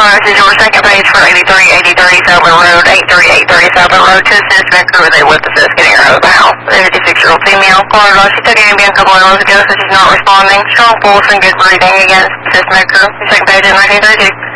this is your second page for 8383 Southern Road, 8383 Southern Road to assist Becker with a whip assist getting her out of the house. The 56-year-old female. Caller lost. She took Ambien a couple hours ago, so she's not responding. Strong pulse and good breathing against assist Becker. Second page in 1932.